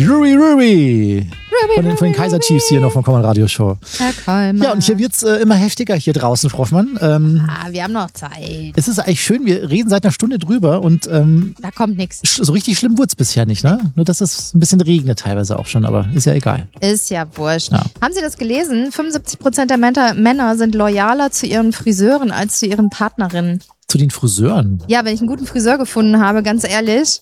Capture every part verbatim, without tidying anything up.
Ruri Ruri. Von den, von den Kaiser Chiefs hier noch vom Common Radio Show. Herr Kollmann. Ja, und hier wird's äh, immer heftiger hier draußen, Froffmann. Ähm, ah, wir haben noch Zeit. Es ist eigentlich schön, wir reden seit einer Stunde drüber und ähm, da kommt nichts. So richtig schlimm wurde es bisher nicht, ne? Nur dass es ein bisschen regnet teilweise auch schon, aber ist ja egal. Ist ja wurscht. Ja. Haben Sie das gelesen? fünfundsiebzig Prozent der Männer sind loyaler zu ihren Friseuren als zu ihren Partnerinnen. Zu den Friseuren? Ja, wenn ich einen guten Friseur gefunden habe, ganz ehrlich,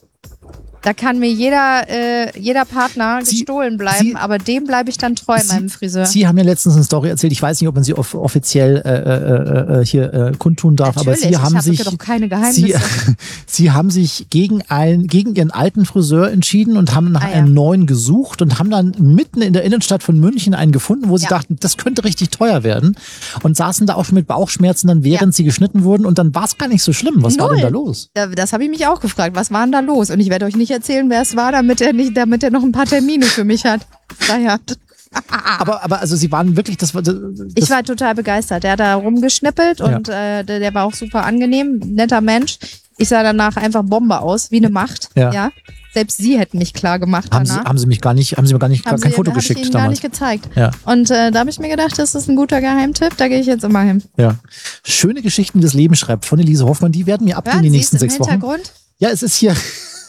da kann mir jeder, äh, jeder Partner Sie, gestohlen bleiben, Sie, aber dem bleibe ich dann treu, Sie, meinem Friseur. Sie haben ja letztens eine Story erzählt, ich weiß nicht, ob man sie off- offiziell äh, äh, hier äh, kundtun darf, Natürlich, aber Sie haben ich sich, doch keine Geheimnisse. Sie, Sie haben sich gegen, ein, gegen Ihren alten Friseur entschieden und haben nach Ah, ja. einem neuen gesucht und haben dann mitten in der Innenstadt von München einen gefunden, wo Sie Ja. dachten, das könnte richtig teuer werden und saßen da auch schon mit Bauchschmerzen dann, während Ja. Sie geschnitten wurden und dann war es gar nicht so schlimm. Was Null. war denn da los? Ja, das habe ich mich auch gefragt. Was war denn da los? Und ich werde euch nicht erzählen, wer es war, damit er nicht, damit er noch ein paar Termine für mich hat. Frei hat. Aber, aber also Sie waren wirklich, das war... Das, Ich war total begeistert. Der hat da rumgeschnippelt und Ja. äh, der, der war auch super angenehm, netter Mensch. Ich sah danach einfach Bombe aus, wie eine Macht. Ja. Ja. Selbst Sie hätten mich klar gemacht haben Sie, danach. haben Sie mich gar nicht, haben Sie mir gar nicht, gar Haben kein Sie- Foto hab geschickt ich Ihnen damals. gar nicht gezeigt. Ja. Und äh, da habe ich mir gedacht, das ist ein guter Geheimtipp, da gehe ich jetzt immer hin. Ja. Schöne Geschichten des Lebens schreibt von Elise Hoffmann, die werden mir abgehen Hören die Sie nächsten es im sechs Wochen. Hintergrund? Ja, es ist hier,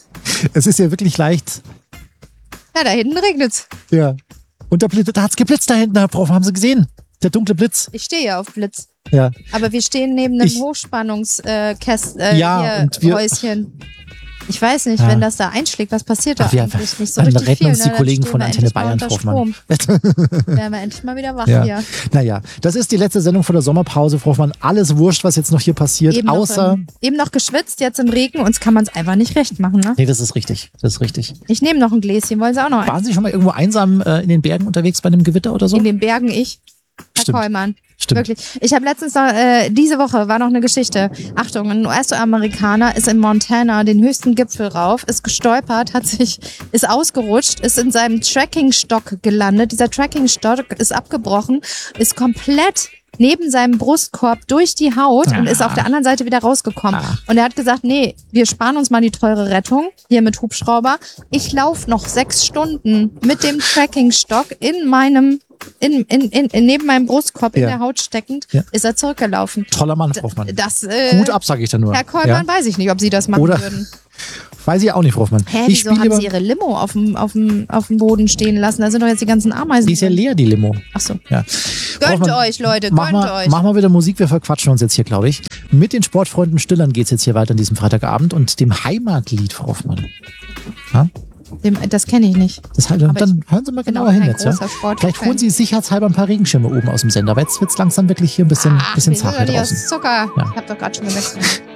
es ist ja wirklich leicht. Ja, da hinten regnet's. Ja. Und da, da hat's geblitzt da hinten, Herr Prof, haben Sie gesehen? Der dunkle Blitz. Ich stehe ja auf Blitz. Ja. Aber wir stehen neben einem Ich- Hochspannungskästchen. Äh, Ja, hier, und wir- Häuschen. Ich weiß nicht, Ja. wenn das da einschlägt, was passiert da Ach, wir, eigentlich nicht so dann richtig retten viel. uns ne? die Dann Kollegen stehen von wir Antenne endlich mal Bayern, unter Hoffmann. Strom. Wären wir endlich mal wieder wach Ja. hier. Naja, das ist die letzte Sendung vor der Sommerpause, Frau Hoffmann. Alles wurscht, was jetzt noch hier passiert, Eben, außer... noch im, eben noch geschwitzt, jetzt im Regen. Uns kann man es einfach nicht recht machen. Ne? Nee, das ist richtig. Das ist richtig. Ich nehme noch ein Gläschen. Wollen Sie auch noch eins? Waren Sie schon mal irgendwo einsam äh, in den Bergen unterwegs bei einem Gewitter oder so? In den Bergen ich. Herr Stimmt. Kollmann. Stimmt. Wirklich. Ich habe letztens noch, äh, diese Woche war noch eine Geschichte. Achtung, ein U S-Amerikaner ist in Montana den höchsten Gipfel rauf, ist gestolpert, hat sich, ist ausgerutscht, ist in seinem Trekkingstock gelandet. Dieser Trekkingstock ist abgebrochen, ist komplett neben seinem Brustkorb durch die Haut und Ah. ist auf der anderen Seite wieder rausgekommen. Ah. Und er hat gesagt, nee, wir sparen uns mal die teure Rettung, hier mit Hubschrauber. Ich laufe noch sechs Stunden mit dem Trekkingstock in meinem In, in, in, in, neben meinem Brustkorb Ja. in der Haut steckend, Ja. ist er zurückgelaufen. Toller Mann, Frau Hoffmann. Das, äh, Hut ab, sage ich da nur. Herr Kollmann, weiß ich nicht, ob Sie das machen Oder- würden. Weiß ich auch nicht, Frau Hoffmann. Hä, ich wieso spiele haben lieber- Sie Ihre Limo auf dem, auf dem, auf dem Boden stehen lassen? Da sind doch jetzt die ganzen Ameisen. Die ist ja drin. leer, die Limo. Ach so. Ja. Frau Gönnt Hoffmann, euch, Leute, mach gönnt mal, euch. Mach mal wieder Musik, wir verquatschen uns jetzt hier, glaube ich. Mit den Sportfreunden Stillern geht's jetzt hier weiter an diesem Freitagabend und dem Heimatlied, Frau Hoffmann. Ja? Dem, das kenne ich nicht. Das halt, Aber dann hören Sie mal bin genauer auch hin kein jetzt. Ja? großer Sportfan. Vielleicht holen Sie sicherheitshalber ein paar Regenschirme oben aus dem Sender, aber jetzt wird's langsam wirklich hier ein bisschen, Ach, bisschen wir sind zart doch hier nicht aus draußen. Zucker. Ja. Ich habe doch gerade schon gewechselt.